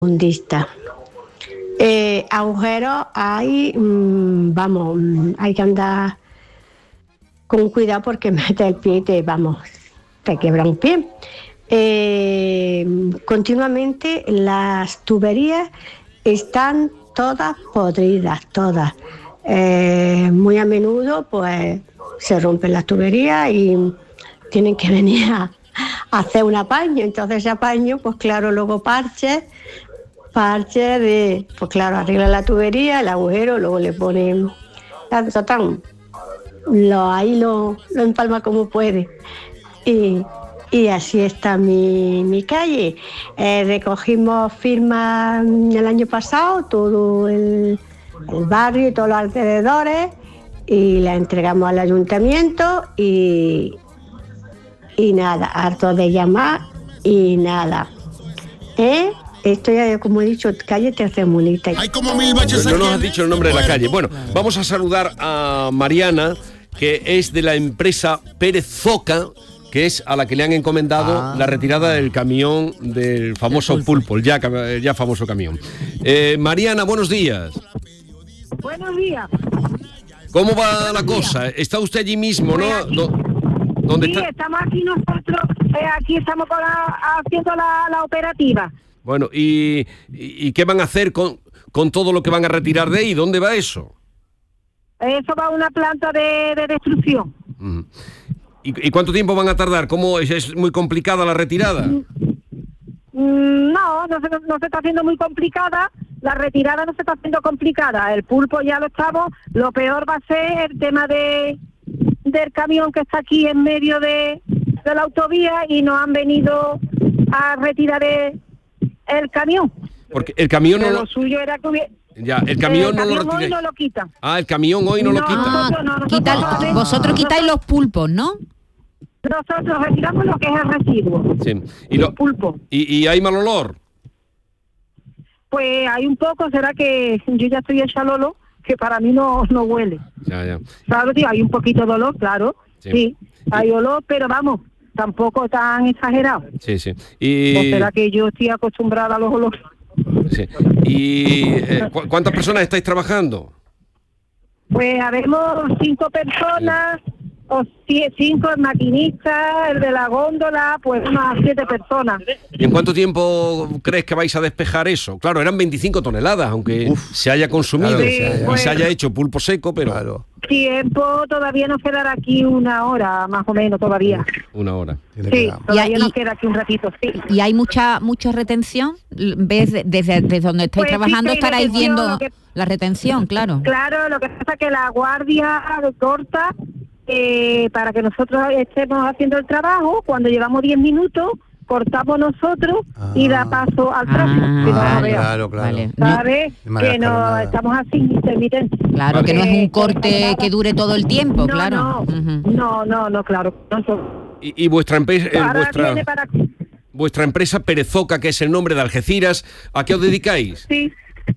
Hundista. Agujeros hay, hay que andar con cuidado porque mete el pie y te quiebra un pie. Continuamente las tuberías están todas podridas, todas. Muy a menudo pues se rompen las tuberías y tienen que venir a hacer un apaño. Entonces ese apaño, pues claro, luego parches de, pues claro, arregla la tubería, el agujero, luego le ponen lo empalma como puede. Y así está mi calle. Recogimos firmas el año pasado, todo el barrio y todos los alrededores, y la entregamos al ayuntamiento y nada, harto de llamar y nada. Esto ya, como he dicho, calle Tercermundista. Hay como 1000 baches. No nos has dicho el nombre de la calle. Bueno, vamos a saludar a Mariana, que es de la empresa Pérez Zoca, que es a la que le han encomendado la retirada del camión del famoso pulpo, el ya famoso camión. Mariana, buenos días. Buenos días. ¿Cómo va la cosa? Está usted allí mismo, ¿no? ¿Dónde sí, está? Estamos aquí nosotros, aquí estamos haciendo la operativa. Bueno, ¿y qué van a hacer con todo lo que van a retirar de ahí? ¿Dónde va eso? Eso va a una planta de destrucción. Uh-huh. ¿Y cuánto tiempo van a tardar? ¿Cómo es muy complicada la retirada? No se está haciendo muy complicada. La retirada no se está haciendo complicada. El pulpo ya lo estamos. Lo peor va a ser el tema del camión que está aquí en medio de la autovía y nos han venido a retirar el camión. Porque el camión no lo suyo era que ya, el camión no lo hoy no lo quitan. El camión hoy no lo quitan. Vosotros quitáis los pulpos, ¿no? Nosotros retiramos lo que es el residuo. Sí. ¿Y pulpo? ¿Y hay mal olor? Pues hay un poco, será que yo ya estoy hecha lolo, que para mí no huele. Ya. Claro, tío, hay un poquito de olor, claro. Sí, hay olor, pero vamos, tampoco tan exagerado. Sí. ¿O será que yo estoy acostumbrada a los olores? Sí. ¿Y cuántas personas estáis trabajando? Pues habemos 5 personas, o 5 maquinistas, el de la góndola, pues unas 7 personas. ¿Y en cuánto tiempo crees que vais a despejar eso? Claro, eran 25 toneladas, aunque se haya consumido, claro, y se haya hecho pulpo seco, pero... Claro. Tiempo todavía nos quedará aquí 1 hora, más o menos, todavía. 1 hora. Sí, todavía nos queda aquí un ratito, sí. ¿Y hay mucha retención? ¿Ves desde donde estáis trabajando estaréis viendo la retención, claro? Claro, lo que pasa es que la guardia corta para que nosotros estemos haciendo el trabajo. Cuando llevamos 10 minutos, cortamos nosotros y da paso al tráfico. Claro. Vale. ¿Sabes? Que no estamos así intermitentes. Claro, que no es un corte que dure todo el tiempo, claro. No, claro. ¿Y vuestra empresa, vuestra empresa Pérez Zoca, que es el nombre de Algeciras, a qué os dedicáis? Sí.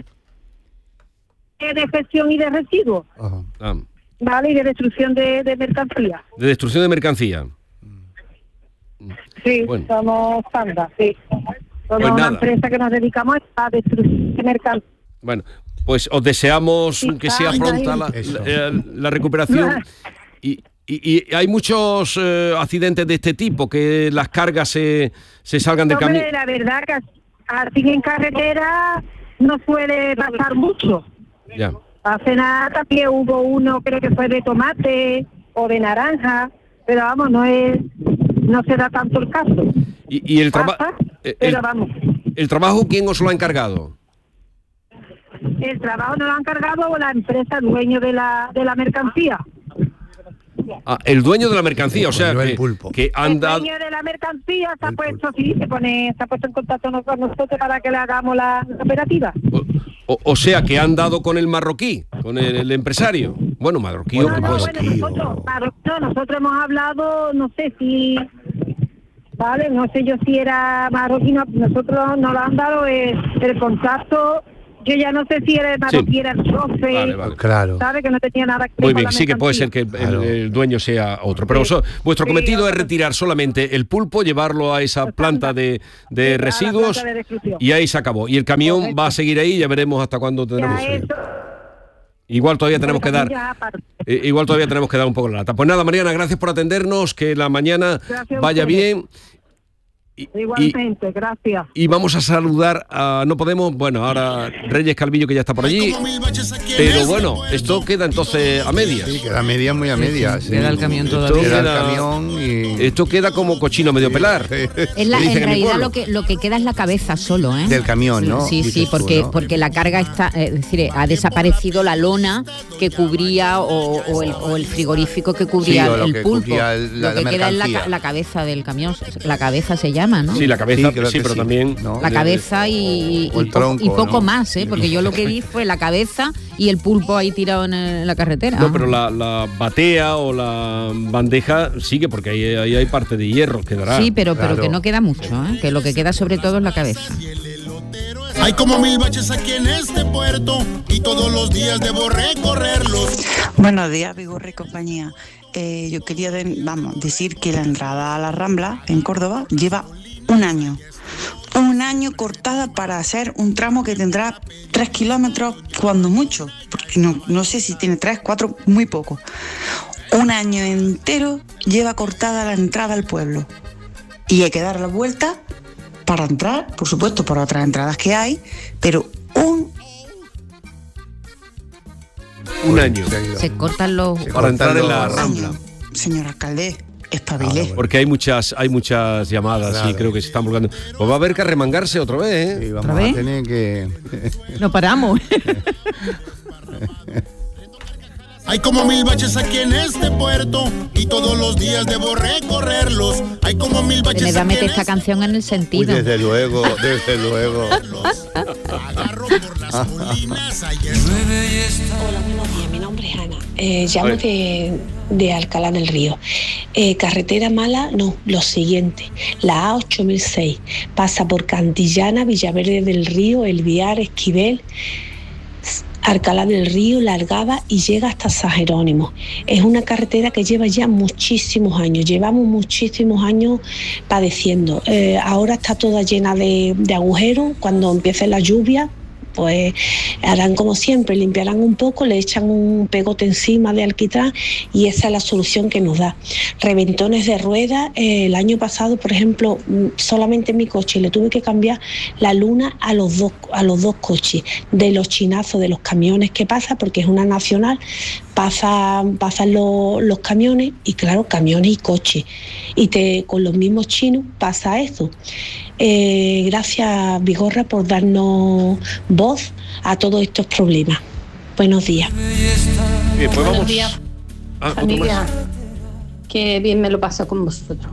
De gestión y de residuos. Vale, y de destrucción de mercancía. De destrucción de mercancía. Sí, bueno. Somos Sanda, sí. Somos una empresa que nos dedicamos a destrucción de mercancía. Bueno, pues os deseamos que sea pronta la recuperación. Y hay muchos accidentes de este tipo, que las cargas se salgan del camión. La verdad que así en carretera no suele pasar mucho. Ya. Hace nada también hubo uno, creo que fue de tomate o de naranja, pero vamos, no se da tanto el caso. ¿Y el trabajo? Pero vamos. ¿El trabajo quién os lo ha encargado? El trabajo nos lo ha encargado la empresa, dueño de la mercancía. El dueño de la mercancía, o sea, que han dado... El dueño de la mercancía se ha puesto en contacto con nosotros para que le hagamos la operativa. O sea, que han dado con el marroquí, con el empresario. Bueno, marroquí o nosotros hemos hablado, no sé yo si era marroquí, nosotros nos lo han dado el contacto Yo ya no sé si era el marroquí, el roce, vale. Claro. ¿sabe? Que no tenía nada que ver. Muy con bien, la sí que puede mercancía. ser que el dueño sea otro. Pero vuestro cometido es retirar solamente el pulpo, llevarlo a esa planta de residuos planta de destrucción. y ahí se acabó. Y el camión va a seguir ahí, ya veremos hasta cuándo tenemos. Ya eso, Igual todavía tenemos que dar. ya aparte. Igual todavía tenemos que dar un poco la lata. Pues nada, Mariana, gracias por atendernos, que la mañana Gracias a vaya ustedes. bien. Igualmente, gracias. Y vamos a saludar a No Podemos, bueno, ahora Reyes Calvillo, que ya está por allí. Pero bueno, esto queda entonces a medias. Sí, queda media, muy a medias. Sí. Queda el camión Esto todavía. Queda el queda- camión y... Esto queda como cochino medio pelar. Es Dicen la, en en mi realidad pueblo. lo que queda es la cabeza solo, ¿eh? Del camión, ¿no? Sí, Dices tú, porque, ¿no? porque la carga está, es decir, ha desaparecido la lona que cubría o el frigorífico que cubría Sí, o lo el que pulpo. cubría Lo que la queda es mercancía. la cabeza del camión. La cabeza se llama, ¿no? Sí, la cabeza, Sí, creo sí, que pero sí, también. ¿no? La cabeza y O el tronco, y poco ¿no? más, ¿eh? Porque yo lo que vi fue la cabeza y el pulpo ahí tirado en la carretera. No, pero la batea o la bandeja sigue, porque ahí hay parte de hierro, quedará. Sí, pero Claro. que no queda mucho, ¿eh? Que lo que queda sobre todo es la cabeza. Hay como 1000 baches aquí en este puerto y todos los días debo recorrerlos. Buenos días, Vigorra y compañía. Yo quería decir que la entrada a la Rambla en Córdoba lleva un año. Un año cortada para hacer un tramo que tendrá 3 kilómetros cuando mucho, porque no sé si tiene 3, 4, muy poco. Un año entero lleva cortada la entrada al pueblo y hay que dar la vuelta para entrar, por supuesto, por otras entradas que hay, pero Un año. Se cortan los... Para entrar en la los- Rambla. Señor alcalde, espabile. Porque hay muchas llamadas y Claro. creo que se están volcando. Pues va a haber que remangarse otra vez, ¿eh? Sí, vamos ¿Otra a vez? tener que... No paramos. Hay como 1000 baches aquí en este puerto y todos los días debo recorrerlos. Hay como 1000 Me baches da aquí meter en esta este canción en el Uy, sentido. desde luego, desde luego. agarro por las colinas. Ahí está. Hola, buenos días, mi nombre es Ana. Llamo de Alcalá del Río. Carretera mala, no, lo siguiente. La A8006 pasa por Cantillana, Villaverde del Río, El Viar, Esquivel, Alcalá del Río, Largada y llega hasta San Jerónimo. Es una carretera que lleva ya muchísimos años, llevamos muchísimos años padeciendo. Ahora está toda llena de agujeros. Cuando empiece la lluvia, pues harán como siempre, limpiarán un poco, le echan un pegote encima de alquitrán y esa es la solución que nos da. Reventones de ruedas, el año pasado, por ejemplo, solamente en mi coche le tuve que cambiar la luna a los dos coches, de los chinazos de los camiones que pasa, porque es una nacional, pasan los camiones y claro, camiones y coches, y con los mismos chinos pasa eso. Gracias, Vigorra, por darnos voz a todos estos problemas. Buenos días. Bien, pues Buenos vamos. días, Otro familia. más. Qué bien me lo paso con vosotros.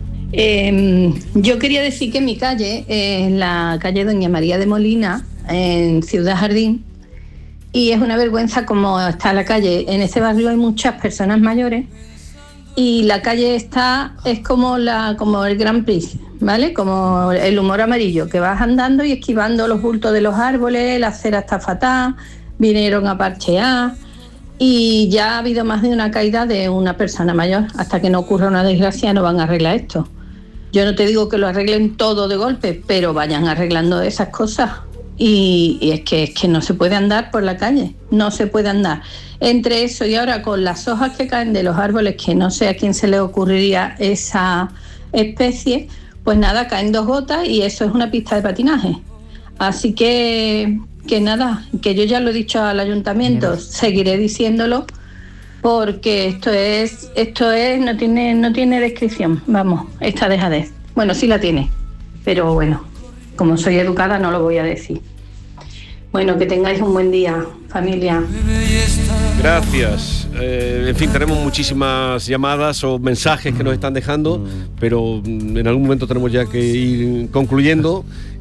Yo quería decir que mi calle es la calle Doña María de Molina, en Ciudad Jardín, y es una vergüenza como está la calle. En este barrio hay muchas personas mayores y la calle es como el Grand Prix, ¿vale? Como el humor amarillo, que vas andando y esquivando los bultos de los árboles, la acera está fatal, vinieron a parchear y ya ha habido más de una caída de una persona mayor. Hasta que no ocurra una desgracia no van a arreglar esto. Yo no te digo que lo arreglen todo de golpe, pero vayan arreglando esas cosas. Y es que no se puede andar por la calle, no se puede andar. Entre eso y ahora con las hojas que caen de los árboles, que no sé a quién se le ocurriría esa especie, pues nada, caen 2 gotas y eso es una pista de patinaje. Así que nada, que yo ya lo he dicho al ayuntamiento, seguiré diciéndolo, porque esto es no tiene descripción, vamos, esta dejadez. Bueno, sí la tiene, pero bueno, como soy educada no lo voy a decir. Bueno, que tengáis un buen día, familia. Gracias. En fin, tenemos muchísimas llamadas o mensajes que nos están dejando, pero en algún momento tenemos ya que ir concluyendo.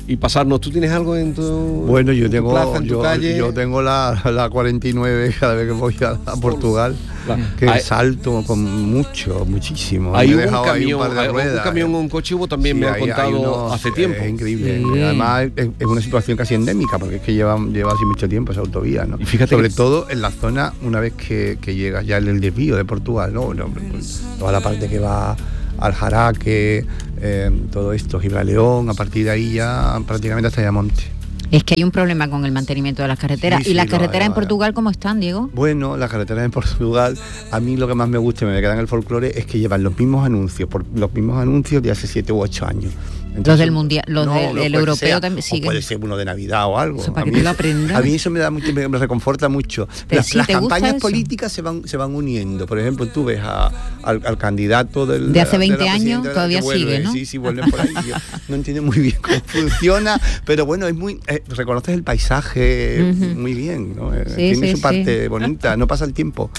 y pasarnos. ¿Tú tienes algo en tu Bueno, yo tengo plaza, en tu calle? Yo tengo la 49 cada vez que voy a Portugal, que salto con muchísimo. Hay un ruedas, camión o un coche, también me han contado hace tiempo. Es increíble. Sí. Además es una situación casi endémica, porque es que lleva así mucho tiempo esa autovía, ¿no? Y fíjate sobre todo en la zona, una vez que llegas ya en el desvío de Portugal, ¿no? Toda la parte que va al Jaraque, todo esto, Gibraleón, a partir de ahí ya prácticamente hasta Ayamonte. Es que hay un problema con el mantenimiento de las carreteras. ¿Y las carreteras en Portugal cómo están, Diego? Bueno, las carreteras en Portugal, a mí lo que más me gusta y me queda en el folclore es que llevan los mismos anuncios de hace 7 u 8 años. Entonces, los del mundial, del europeo también siguen. Puede ser uno de Navidad o algo. Eso, para que te lo aprendas. A mí eso me reconforta mucho. Las campañas políticas se van uniendo. Por ejemplo, tú ves al candidato de hace 20 años, todavía sigue, ¿no? Sí, vuelven por ahí. Yo no entiendo muy bien cómo funciona, pero bueno, es muy reconoces el paisaje muy bien, ¿no? Tiene su parte bonita, no pasa el tiempo.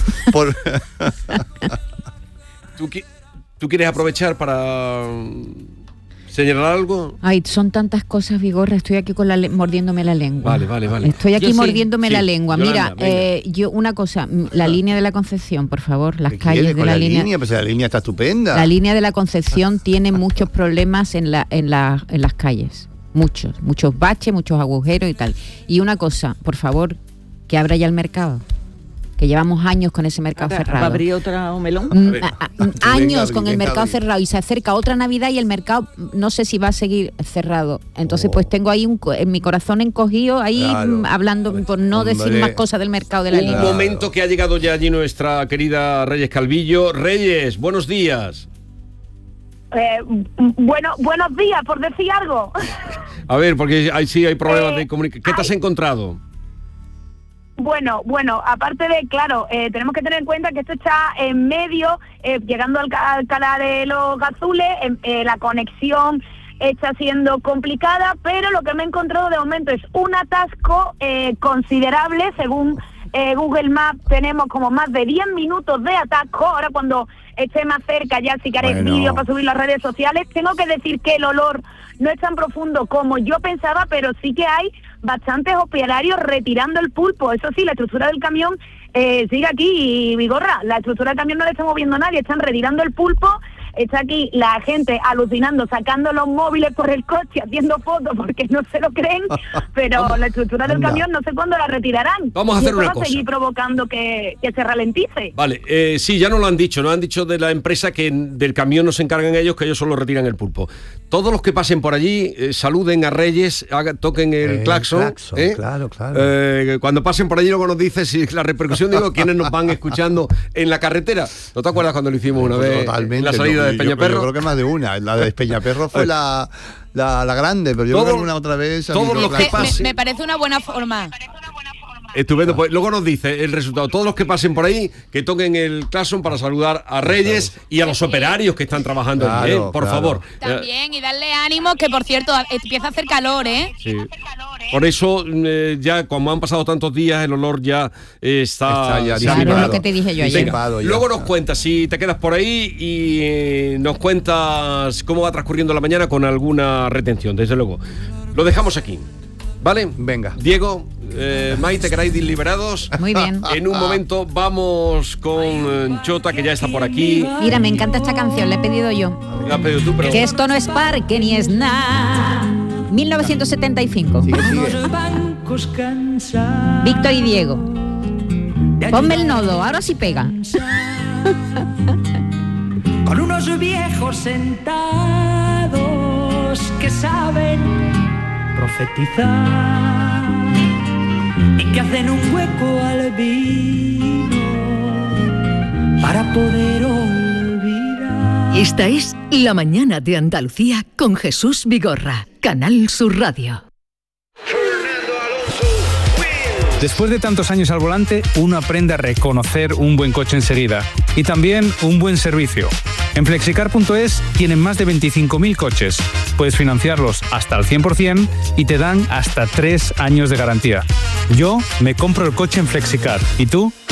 ¿Tú quieres aprovechar para señalar algo? Ay, son tantas cosas, Vigorra. Estoy aquí mordiéndome la lengua. Vale. Estoy aquí mordiéndome la lengua. Yolanda, mira, yo una cosa, la línea de la Concepción, por favor, las calles de la línea. Pues la línea está estupenda. La línea de la Concepción tiene muchos problemas en las calles. Muchos baches, muchos agujeros y tal. Y una cosa, por favor, que abra ya el mercado. Que llevamos años con ese mercado cerrado. ¿Va a abrir otro melón? Años con el mercado cerrado y se acerca otra Navidad y el mercado no sé si va a seguir cerrado. Entonces pues tengo ahí en mi corazón encogido ahí hablando por no decir más cosas del mercado de la línea. Un momento que ha llegado ya allí nuestra querida Reyes Calvillo. Reyes, buenos días. Buenos días, por decir algo. A ver, porque hay problemas de comunicación. ¿Qué te has encontrado? Bueno, aparte de, claro, tenemos que tener en cuenta que esto está en medio, llegando al Alcalá de los Gazules, la conexión está siendo complicada, pero lo que me he encontrado de momento es un atasco considerable. Según Google Maps tenemos como más de 10 minutos de atasco. Ahora cuando esté más cerca ya si queréis vídeo para subir las redes sociales. Tengo que decir que el olor no es tan profundo como yo pensaba, pero sí que hay bastantes operarios retirando el pulpo. Eso sí, la estructura del camión sigue aquí, y Vigorra, la estructura del camión no le está moviendo nadie, están retirando el pulpo. Está aquí la gente alucinando, sacando los móviles por el coche, haciendo fotos porque no se lo creen, pero la estructura del camión no sé cuándo la retirarán. Vamos a hacer una cosa. Va a seguir provocando que se ralentice. Vale, sí, ya nos lo han dicho, nos han dicho de la empresa que del camión no se encargan ellos, que ellos solo retiran el pulpo. Todos los que pasen por allí, saluden a Reyes, toquen el claxon. Claro. Cuando pasen por allí luego nos dices si la repercusión, digo, quiénes nos van escuchando en la carretera. ¿No te acuerdas cuando lo hicimos una vez? Totalmente. En la salida de Peñaperro. Yo creo que más de una. La de Peñaperro fue la grande, pero yo creo que una otra vez. Todos los que pasen. Me parece una buena forma. Estupendo, pues luego nos dice el resultado. Todos los que pasen por ahí, que toquen el claxon para saludar a Reyes y a los operarios que están trabajando allí, por favor. También, y darle ánimo, que por cierto, empieza a hacer calor, ¿eh? Sí. Por eso, ya como han pasado tantos días, el olor ya está ya claro, lo que te dije yo ayer. Luego nos cuentas, si te quedas por ahí y nos cuentas cómo va transcurriendo la mañana con alguna retención, desde luego. Lo dejamos aquí. ¿Vale? Venga. Diego, Maite, ¿queráis ir liberados? Muy bien. En un momento vamos con Chota, que ya está por aquí. Mira, me encanta esta canción, la he pedido yo. La has pedido tú, pero... Que esto no es parque ni es nada. 1975. Sigue. Víctor y Diego. Ponme el nodo, ahora sí pega. Con unos viejos sentados que saben profetizar y que hacen un hueco al vino para poder olvidar. Esta es La Mañana de Andalucía con Jesús Vigorra, Canal Sur Radio. Después de tantos años al volante, uno aprende a reconocer un buen coche enseguida y también un buen servicio. En Flexicar.es tienen más de 25.000 coches. Puedes financiarlos hasta al 100% y te dan hasta 3 años de garantía. Yo me compro el coche en Flexicar. ¿Y tú?